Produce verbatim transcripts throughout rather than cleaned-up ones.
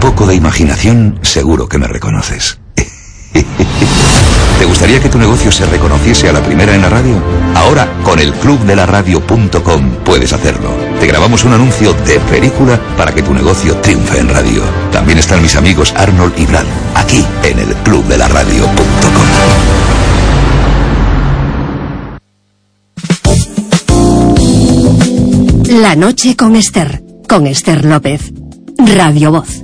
poco de imaginación, seguro que me reconoces. ¿Te gustaría que tu negocio se reconociese a la primera en la radio? Ahora, con el club de la radio punto com puedes hacerlo. Te grabamos un anuncio de película para que tu negocio triunfe en radio. También están mis amigos Arnold y Brad, aquí en el club de la radio punto com. La noche con Esther, con Esther López. Radio Voz.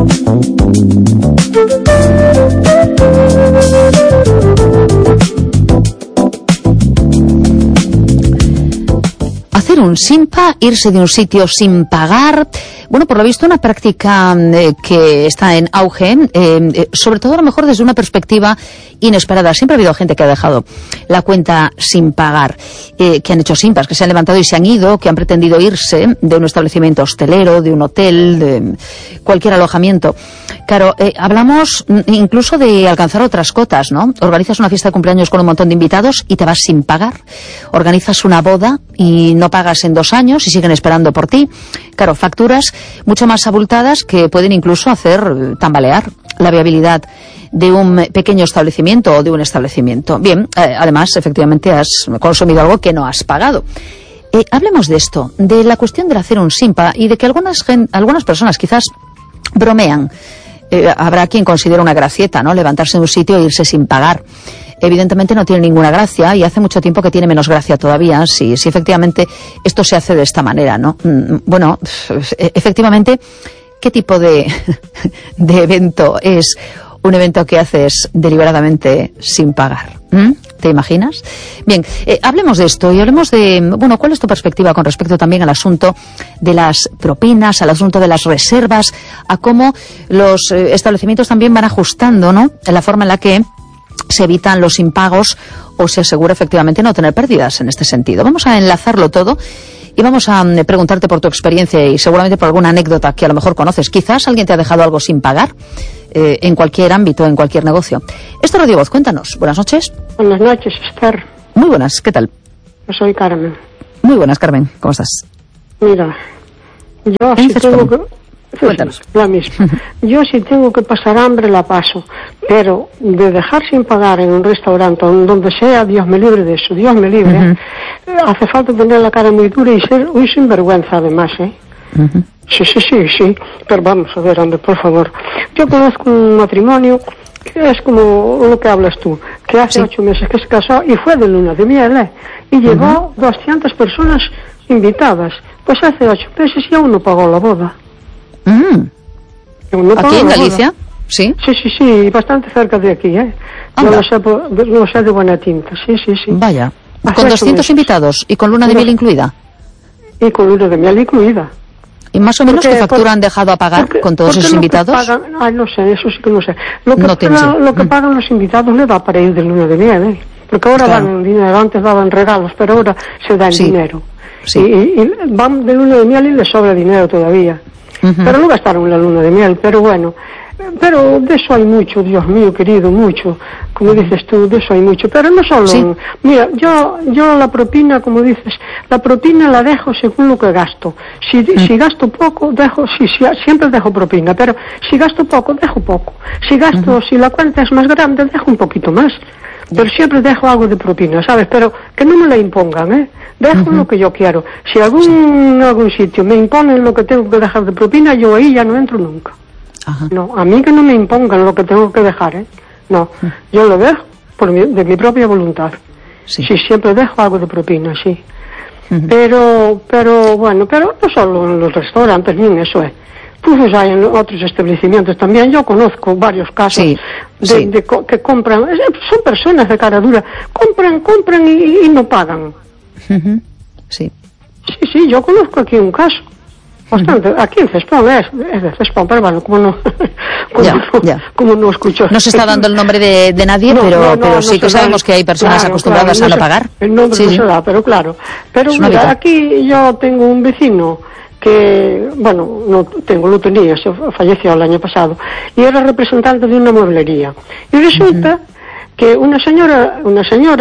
Hacer un simpa, irse de un sitio sin pagar, bueno, por lo visto una práctica eh, que está en auge, eh, eh, sobre todo a lo mejor desde una perspectiva inesperada. Siempre ha habido gente que ha dejado la cuenta sin pagar, eh, que han hecho simpas, que se han levantado y se han ido, que han pretendido irse de un establecimiento hostelero, de un hotel, de cualquier alojamiento. Claro, eh, hablamos incluso de alcanzar otras cotas, ¿no? Organizas una fiesta de cumpleaños con un montón de invitados y te vas sin pagar. Organizas una boda y no pagas en dos años y siguen esperando por ti. Claro, facturas mucho más abultadas que pueden incluso hacer tambalear la viabilidad de un pequeño establecimiento o de un establecimiento. Bien, eh, además, efectivamente, has consumido algo que no has pagado. Eh, hablemos de esto, de la cuestión del hacer un simpa y de que algunas, gen- algunas personas quizás bromean. Eh, habrá quien considera una gracieta, ¿no? Levantarse de un sitio e irse sin pagar. Evidentemente no tiene ninguna gracia y hace mucho tiempo que tiene menos gracia todavía si, si efectivamente esto se hace de esta manera, ¿no? Bueno, efectivamente, ¿qué tipo de, de evento es un evento que haces deliberadamente sin pagar? ¿Mm? ¿Te imaginas? Bien, eh, hablemos de esto y hablemos de, bueno, ¿cuál es tu perspectiva con respecto también al asunto de las propinas, al asunto de las reservas, a cómo los eh, establecimientos también van ajustando, ¿no?, en la forma en la que se evitan los impagos o se asegura efectivamente no tener pérdidas en este sentido? Vamos a enlazarlo todo y vamos a um, preguntarte por tu experiencia y seguramente por alguna anécdota que a lo mejor conoces. Quizás alguien te ha dejado algo sin pagar eh, en cualquier ámbito, en cualquier negocio. Esto es Radio Voz, cuéntanos. Buenas noches. Buenas noches, Esther. Muy buenas, ¿qué tal? Yo soy Carmen. Muy buenas, Carmen, ¿cómo estás? Mira, yo si tengo que... Cuéntanos. La misma. Yo si tengo que pasar hambre la paso, pero de dejar sin pagar en un restaurante o donde sea, Dios me libre de eso, Dios me libre. Uh-huh. eh, hace falta tener la cara muy dura y ser muy sinvergüenza además, ¿eh? Uh-huh. Sí, sí, sí, sí. Pero vamos a ver, hombre, por favor. Yo conozco un matrimonio que es como lo que hablas tú, que hace sí. ocho meses que se casó y fue de luna de miel, ¿eh? Y llevó uh-huh. doscientas personas invitadas. Pues hace ocho meses y aún no pagó la boda. Mm. No ¿Aquí en Galicia? Boda. Sí. Sí, sí, sí, bastante cerca de aquí, ¿eh? Yo lo sé, lo sé de buena tinta, sí, sí, sí. Vaya, hace con doscientos invitados y con luna de miel incluida. Y con luna de miel incluida. ¿Y más o menos porque, qué factura por, han dejado a pagar porque, con todos esos invitados? Pagan, ay, no sé, eso sí que no sé. Lo que, no pagan, lo que pagan los invitados le da para ir de luna de miel, ¿eh? Porque ahora claro. dan dinero, antes daban regalos, pero ahora se da el sí. dinero. Sí. Y, y, y van de luna de miel y les sobra dinero todavía. Uh-huh. Pero no gastaron la luna de miel, pero bueno. Pero de eso hay mucho, Dios mío querido, mucho. Como uh-huh. dices tú, de eso hay mucho. Pero no solo... ¿Sí? Mira, yo yo la propina, como dices, la propina la dejo según lo que gasto. Si, uh-huh. si gasto poco, dejo... Sí, sí, siempre dejo propina, pero si gasto poco, dejo poco. Si gasto, uh-huh. si la cuenta es más grande, dejo un poquito más. Pero siempre dejo algo de propina, ¿sabes? Pero que no me la impongan, ¿eh? Dejo uh-huh. lo que yo quiero. Si algún, sí. algún sitio me imponen lo que tengo que dejar de propina, yo ahí ya no entro nunca. Uh-huh. No, a mí que no me impongan lo que tengo que dejar, ¿eh? No, uh-huh. yo lo dejo por mi, de mi propia voluntad. Sí. sí, siempre dejo algo de propina, sí. Uh-huh. Pero, pero, bueno, pero no solo en los restaurantes, ni en eso, ¿eh? Pues hay en otros establecimientos también. Yo conozco varios casos sí, de, sí. de, de que compran, son personas de cara dura, compran, compran y, y no pagan. Uh-huh. Sí. Sí, sí, yo conozco aquí un caso. Bastante, uh-huh. aquí en Cespón, es, es de Cespón, pero bueno, como no, como, ya, no, ya. como no escucho. No se está dando el nombre de, de nadie, no, pero, no, no, pero sí no que sabemos da, que hay personas claro, acostumbradas claro, no a no se, pagar. El nombre sí, no sí. se da, pero claro. Pero mira, vida. Aquí yo tengo un vecino que, bueno, no tengo, lo tenía, se falleció el año pasado, y era representante de una mueblería. Y resulta uh-huh. que una señora, una señora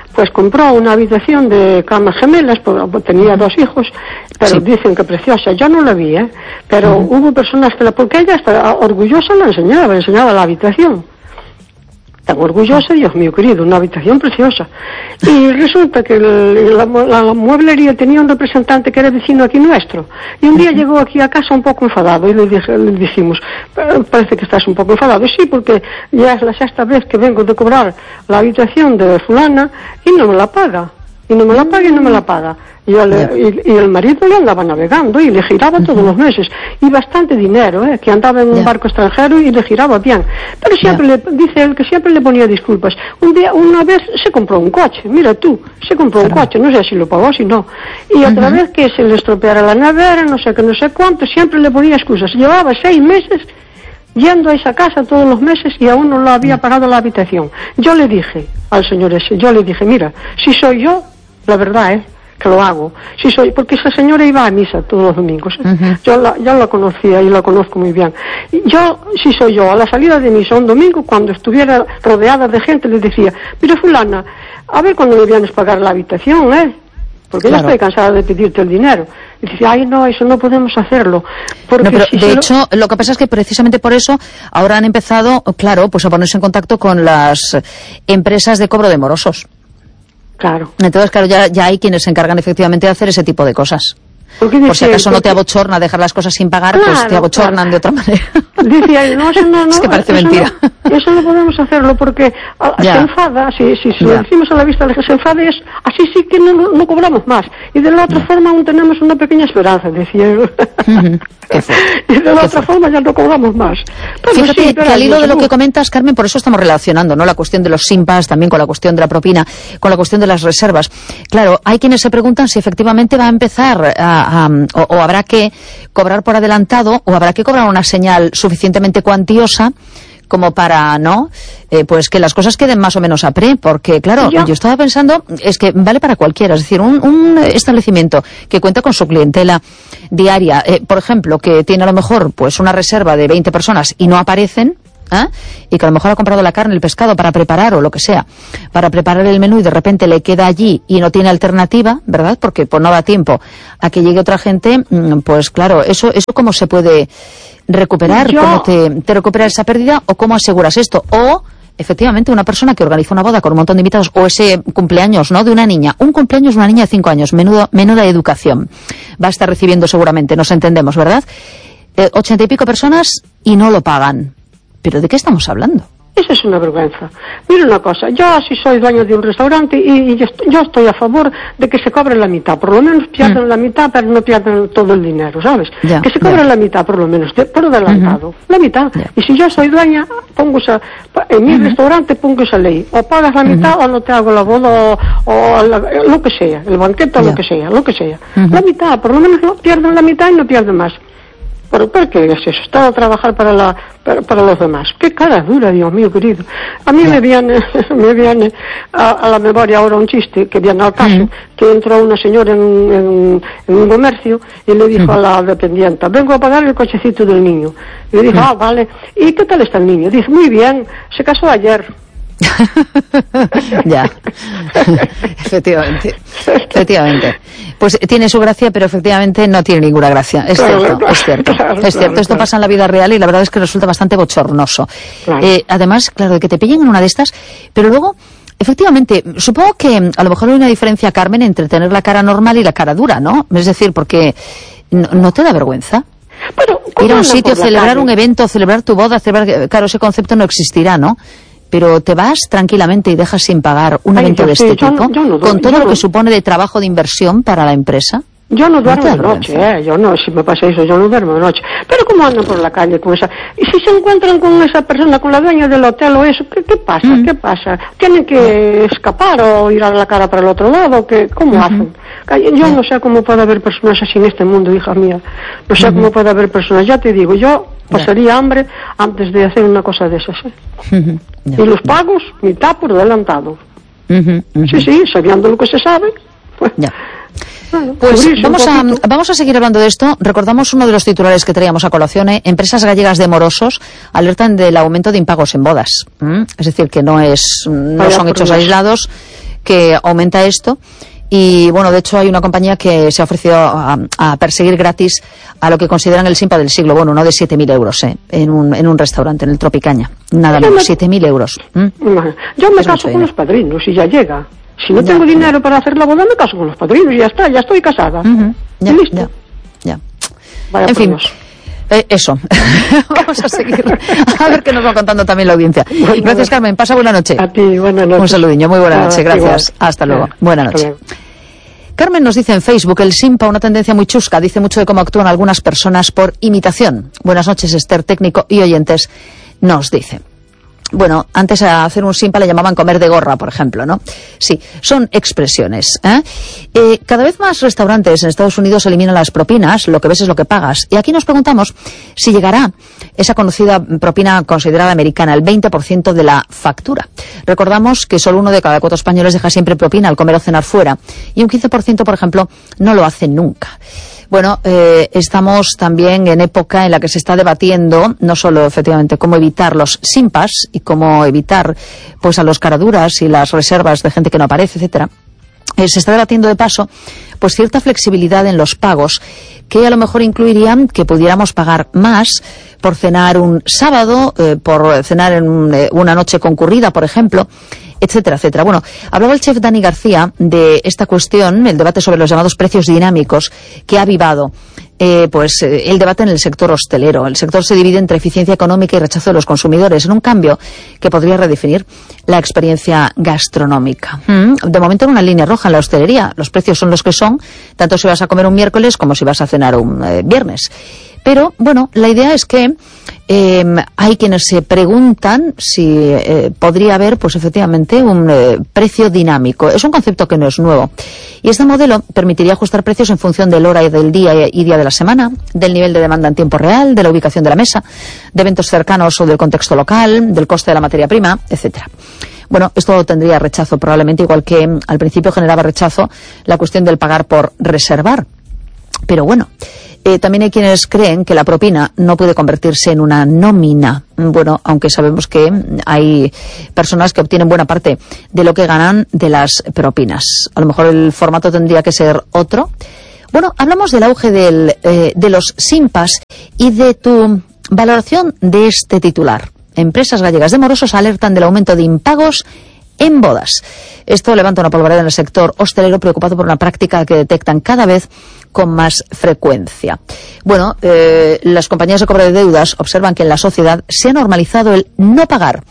pues compró una habitación de camas gemelas, porque tenía dos hijos, pero sí. Dicen que preciosa. Yo no la vi, ¿eh? Pero uh-huh. hubo personas que la, porque ella estaba orgullosa, la enseñaba, enseñaba la habitación. Tan orgullosa, Dios mío querido, una habitación preciosa. Y resulta que el, la, la mueblería tenía un representante que era vecino aquí nuestro. Y un día llegó aquí a casa un poco enfadado y le, dije, le dijimos, parece que estás un poco enfadado. Y sí, porque ya es la sexta vez que vengo de cobrar la habitación de fulana y no me la paga. Y no me la paga y no me la paga. Y el, y, y el marido le andaba navegando y le giraba uh-huh. todos los meses. Y bastante dinero, ¿eh? Que andaba en un yeah. barco extranjero y le giraba bien. Pero siempre yeah. le, dice él que siempre le ponía disculpas. Un día, una vez se compró un coche, mira tú, se compró claro. un coche, no sé si lo pagó, si no. Y otra uh-huh. vez que se le estropeara la nevera, no sé qué, no sé cuánto, siempre le ponía excusas. Llevaba seis meses yendo a esa casa todos los meses y aún no lo había pagado la habitación. Yo le dije al señor ese, yo le dije, mira, si soy yo, la verdad es, ¿eh? que lo hago, si soy, porque esa señora iba a misa todos los domingos, ¿eh? uh-huh. yo la, ya la conocía y la conozco muy bien. Yo, si soy yo, a la salida de misa un domingo, cuando estuviera rodeada de gente, le decía, mira fulana, a ver cuando me vienes a pagar la habitación, ¿eh? Porque claro. ya estoy cansada de pedirte el dinero. Y dice, ay no, eso no podemos hacerlo. Porque no, pero si de lo... hecho, lo que pasa es que precisamente por eso ahora han empezado, claro, pues a ponerse en contacto con las empresas de cobro de morosos. Claro. Entonces, claro, ya, ya hay quienes se encargan efectivamente de hacer ese tipo de cosas. ¿Por, por si acaso porque... no te abochorna dejar las cosas sin pagar, claro, pues te abochornan claro. de otra manera. Decía, no, eso no, no. Es que parece eso mentira. No, eso no podemos hacerlo porque a, se enfada, si, si, si lo decimos a la vista de que se enfade, es así sí que no, no, no cobramos más. Y de la otra yeah. forma aún tenemos una pequeña esperanza, decía él. Uh-huh. Y de la otra fuerte. forma ya no cobramos más. Pero fíjate sí, que al hilo de lo que comentas, Carmen, por eso estamos relacionando, ¿no? La cuestión de los simpas, también con la cuestión de la propina, con la cuestión de las reservas. Claro, hay quienes se preguntan si efectivamente va a empezar a, a, o, o habrá que cobrar por adelantado o habrá que cobrar una señal suficientemente cuantiosa como para, ¿no? Eh, pues que las cosas queden más o menos a pre, porque claro, yo, yo estaba pensando, es que vale para cualquiera, es decir, un, un establecimiento que cuenta con su clientela diaria, eh, por ejemplo, que tiene a lo mejor pues una reserva de veinte personas y no aparecen, ¿eh? Y que a lo mejor ha comprado la carne, el pescado para preparar o lo que sea, para preparar el menú y de repente le queda allí y no tiene alternativa, ¿verdad? Porque pues no da tiempo a que llegue otra gente, pues claro, eso, eso cómo se puede recuperar, Yo... cómo te, te recuperas esa pérdida o cómo aseguras esto, o efectivamente una persona que organiza una boda con un montón de invitados o ese cumpleaños, ¿no? De una niña, un cumpleaños de una niña de cinco años, menudo, menuda educación va a estar recibiendo seguramente, nos entendemos, ¿verdad? Eh, ochenta y pico personas y no lo pagan. ¿Pero de qué estamos hablando? Eso es una vergüenza. Mira una cosa, yo sí soy dueño de un restaurante y, y yo, estoy, yo estoy a favor de que se cobre la mitad, por lo menos pierdan mm. la mitad, pero no pierdan todo el dinero, ¿sabes? Ya, que se cobre ya. la mitad, por lo menos, de, por adelantado, uh-huh. la mitad. Ya. Y si yo soy dueña, pongo esa, en mi uh-huh. restaurante pongo esa ley, o pagas la mitad uh-huh. o no te hago la boda, o, o la, lo que sea, el banquete o lo que sea, lo que sea. Uh-huh. La mitad, por lo menos no pierdan la mitad y no pierden más. ¿Pero por qué es eso? Está a trabajar para la para, para los demás. Qué cara dura, Dios mío querido. A mí yeah. me viene me viene a, a la memoria ahora un chiste que viene al caso, mm. que entró una señora en, en, en un comercio y le dijo mm. a la dependienta, vengo a pagar el cochecito del niño. Y le dijo, mm. ah, vale. ¿Y qué tal está el niño? Dice, muy bien, se casó ayer. Ya, efectivamente, efectivamente. Pues tiene su gracia, pero efectivamente no tiene ninguna gracia. Es claro, cierto, claro, es cierto, claro, es cierto. Claro, Esto claro. pasa en la vida real y la verdad es que resulta bastante bochornoso. Claro. Eh, además, claro, de que te pillen en una de estas, pero luego, efectivamente, supongo que a lo mejor hay una diferencia, Carmen, entre tener la cara normal y la cara dura, ¿no? Es decir, porque no, ¿no te da vergüenza? Pero, ir a un sitio, celebrar un evento, celebrar tu boda, celebrar, claro, ese concepto no existirá, ¿no? Pero te vas tranquilamente y dejas sin pagar un Ay, evento de este sí, tipo, yo no, yo no, con todo lo no. que supone de trabajo de inversión para la empresa. Yo no duermo de noche, ¿eh? Yo no, si me pasa eso, yo no duermo de noche. Pero ¿cómo andan por la calle con esa? Y si se encuentran con esa persona, con la dueña del hotel o eso, ¿qué, qué pasa? Mm. ¿Qué pasa? ¿Tienen que escapar o ir a la cara para el otro lado? ¿Qué, ¿Cómo uh-huh. hacen? Yo no sé cómo puede haber personas así en este mundo, hija mía. No sé uh-huh. cómo puede haber personas. Ya te digo, yo pasaría hambre antes de hacer una cosa de esas, ¿eh? Uh-huh. Y los pagos, mitad por adelantado. Uh-huh. Uh-huh. Sí, sí, sabiendo lo que se sabe, pues... Ya. Pues vamos a, vamos a seguir hablando de esto. Recordamos uno de los titulares que traíamos a colación, ¿eh? Empresas gallegas de morosos alertan del aumento de impagos en bodas. ¿Mm? Es decir, que no es no Vaya son hechos aislados, que aumenta esto. Y bueno, de hecho hay una compañía que se ha ofrecido a, a perseguir gratis a lo que consideran el simpa del siglo. Bueno, no de siete mil euros, ¿eh? En un, en un restaurante, en el Tropicaña. Nada menos, siete mil euros. ¿Mm? Yo me caso con los padrinos y ya llega. Si no ya, tengo dinero ya. para hacer la boda, me caso con los padrinos y ya está, ya estoy casada. Uh-huh. Ya, y listo. Ya, ya. Vaya en fin. Dios. Eh, eso. Vamos a seguir. A ver qué nos va contando también la audiencia. Bueno, gracias, Carmen. Pasa buena noche. A ti, buena noche. Un saludillo. Muy buena noche. Gracias. Igual. Hasta luego. Buena noche. Carmen nos dice en Facebook, el simpa, una tendencia muy chusca, dice mucho de cómo actúan algunas personas por imitación. Buenas noches, Esther, técnico y oyentes, nos dice. Bueno, antes a hacer un simpa le llamaban comer de gorra, por ejemplo, ¿no? Sí, son expresiones, ¿eh? Eh, cada vez más restaurantes en Estados Unidos eliminan las propinas, lo que ves es lo que pagas. Y aquí nos preguntamos si llegará esa conocida propina considerada americana, el veinte por ciento de la factura. Recordamos que solo uno de cada cuatro españoles deja siempre propina al comer o cenar fuera. Y un quince por ciento, por ejemplo, no lo hace nunca. Bueno, eh, estamos también en época en la que se está debatiendo no solo efectivamente cómo evitar los simpas y cómo evitar pues a los caraduras y las reservas de gente que no aparece, etcétera. Eh, se está debatiendo de paso pues cierta flexibilidad en los pagos que a lo mejor incluirían que pudiéramos pagar más por cenar un sábado, eh, por cenar en un, eh, una noche concurrida, por ejemplo, etcétera, etcétera. Bueno, hablaba el chef Dani García de esta cuestión, el debate sobre los llamados precios dinámicos, que ha avivado eh, pues eh, el debate en el sector hostelero. El sector se divide entre eficiencia económica y rechazo de los consumidores, en un cambio que podría redefinir la experiencia gastronómica. Mm, de momento en una línea roja en la hostelería. Los precios son los que son, tanto si vas a comer un miércoles como si vas a cenar un eh, viernes. Pero, bueno, la idea es que eh, hay quienes se preguntan si eh, podría haber, pues efectivamente, un eh, precio dinámico. Es un concepto que no es nuevo. Y este modelo permitiría ajustar precios en función del hora y del día y día de la semana, del nivel de demanda en tiempo real, de la ubicación de la mesa, de eventos cercanos o del contexto local, del coste de la materia prima, etcétera. Bueno, esto tendría rechazo probablemente, igual que al principio generaba rechazo la cuestión del pagar por reservar. Pero bueno, eh, también hay quienes creen que la propina no puede convertirse en una nómina. Bueno, aunque sabemos que hay personas que obtienen buena parte de lo que ganan de las propinas. A lo mejor el formato tendría que ser otro. Bueno, hablamos del auge del, eh, de los simpas y de tu valoración de este titular. Empresas gallegas de morosos alertan del aumento de impagos en bodas. Esto levanta una polvareda en el sector hostelero, preocupado por una práctica que detectan cada vez con más frecuencia. Bueno, eh, las compañías de cobro de deudas observan que en la sociedad se ha normalizado el no pagar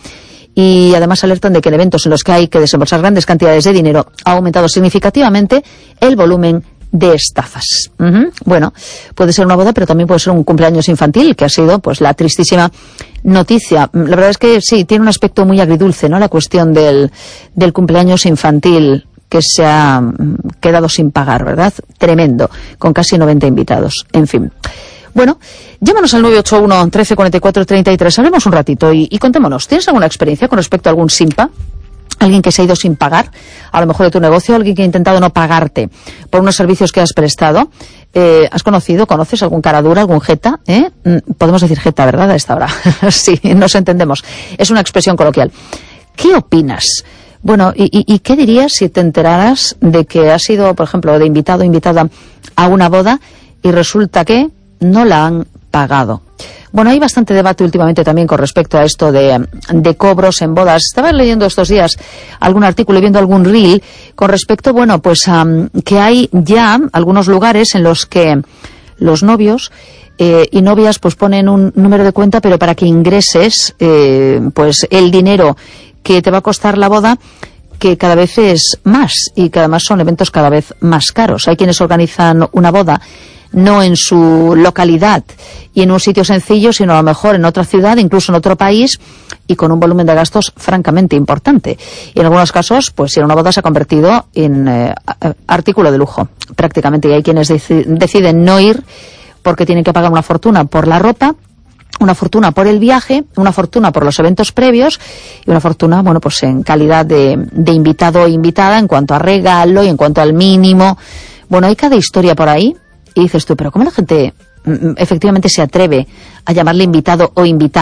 y además alertan de que en eventos en los que hay que desembolsar grandes cantidades de dinero ha aumentado significativamente el volumen de estafas. Uh-huh. Bueno, puede ser una boda, pero también puede ser un cumpleaños infantil, que ha sido pues la tristísima noticia. La verdad es que sí, tiene un aspecto muy agridulce, ¿no? La cuestión del, del cumpleaños infantil que se ha quedado sin pagar, ¿verdad? Tremendo, con casi noventa invitados. En fin. Bueno, llámanos al nueve ocho uno, trece cuarenta y cuatro, treinta y tres. Hablemos un ratito y, y contémonos. ¿Tienes alguna experiencia con respecto a algún simpa? Alguien que se ha ido sin pagar, a lo mejor de tu negocio, alguien que ha intentado no pagarte por unos servicios que has prestado. Eh, ¿Has conocido, conoces algún caradura, algún jeta? ¿Eh? Podemos decir jeta, ¿verdad? A esta hora. Sí, nos entendemos. Es una expresión coloquial. ¿Qué opinas? Bueno, ¿y, y, y qué dirías si te enteraras de que has sido, por ejemplo, de invitado o invitada a una boda y resulta que no la han pagado? Bueno, hay bastante debate últimamente también con respecto a esto de, de cobros en bodas. Estaba leyendo estos días algún artículo y viendo algún reel con respecto, bueno, pues um, que hay ya algunos lugares en los que los novios eh, y novias pues ponen un número de cuenta, pero para que ingreses eh, pues el dinero que te va a costar la boda, que cada vez es más y que además son eventos cada vez más caros. Hay quienes organizan una boda no en su localidad y en un sitio sencillo, sino a lo mejor en otra ciudad, incluso en otro país, y con un volumen de gastos francamente importante. Y en algunos casos, pues si una boda se ha convertido en eh, artículo de lujo, prácticamente. Y hay quienes deci- deciden no ir porque tienen que pagar una fortuna por la ropa, una fortuna por el viaje, una fortuna por los eventos previos y una fortuna, bueno, pues en calidad de, de invitado o invitada en cuanto a regalo y en cuanto al mínimo. Bueno, hay cada historia por ahí. Y dices tú, pero ¿cómo la gente mm, efectivamente se atreve a llamarle invitado o invitada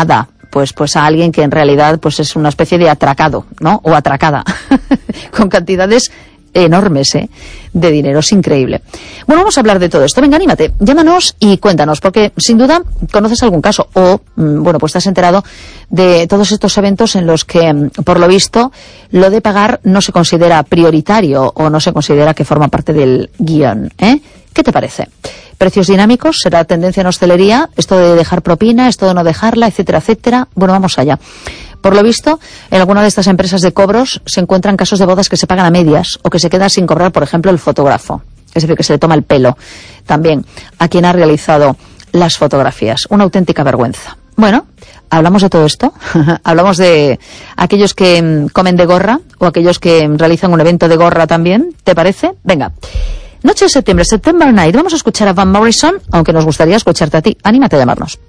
pues pues a alguien que en realidad pues es una especie de atracado, ¿no? O atracada, con cantidades enormes, ¿eh? De dinero, es increíble. Bueno, vamos a hablar de todo esto. Venga, anímate, llámanos y cuéntanos, porque sin duda conoces algún caso o, bueno, pues te has enterado de todos estos eventos en los que, por lo visto, lo de pagar no se considera prioritario o no se considera que forma parte del guión, ¿eh? ¿Qué te parece? Precios dinámicos, será tendencia en hostelería, esto de dejar propina, esto de no dejarla, etcétera, etcétera. Bueno, vamos allá. Por lo visto, en alguna de estas empresas de cobros se encuentran casos de bodas que se pagan a medias o que se queda sin cobrar, por ejemplo, el fotógrafo. Es decir, que se le toma el pelo también a quien ha realizado las fotografías. Una auténtica vergüenza. Bueno, hablamos de todo esto. Hablamos de aquellos que comen de gorra o aquellos que realizan un evento de gorra también. ¿Te parece? Venga. Noche de septiembre, September Night. Vamos a escuchar a Van Morrison, aunque nos gustaría escucharte a ti. Anímate a llamarnos.